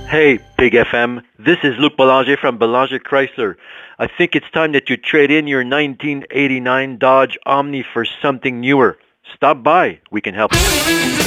Hey, Big FM. This is Luc Boulanger from Boulanger Chrysler. I think it's time that you trade in your 1989 Dodge Omni for something newer. Stop by. We can help you.